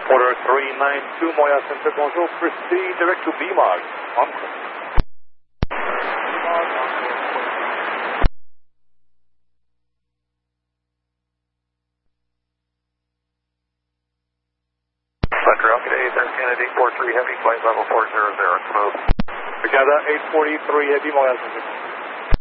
Order 392, Moya Center, bonjour, proceed direct to BMOG. Encore. Center, okay, there's Canada 843 Heavy, flight level 400, smooth. Canada 843 Heavy, Moya Center.